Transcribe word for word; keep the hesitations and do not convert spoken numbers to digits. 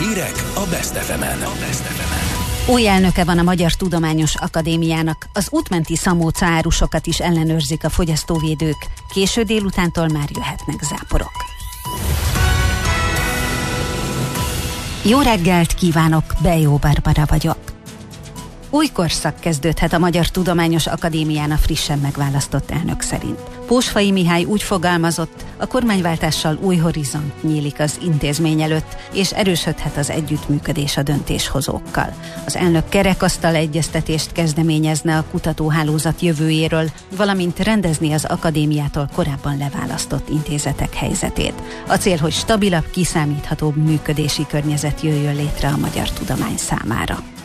Hírek a Best ef emen. Új elnöke van a Magyar Tudományos Akadémiának, az útmenti szamóca árusokat is ellenőrzik a fogyasztóvédők, késő délutántól már jöhetnek záporok. Jó reggelt kívánok, Bejó Barbara vagyok. Új korszak kezdődhet a Magyar Tudományos Akadémián a frissen megválasztott elnök szerint. Pósfai Mihály úgy fogalmazott, a kormányváltással új horizont nyílik az intézmény előtt, és erősödhet az együttműködés a döntéshozókkal. Az elnök kerekasztal egyeztetést kezdeményezne a kutatóhálózat jövőjéről, valamint rendezni az akadémiától korábban leválasztott intézetek helyzetét. A cél, hogy stabilabb, kiszámíthatóbb működési környezet jöjjön létre a magyar tudomány számára.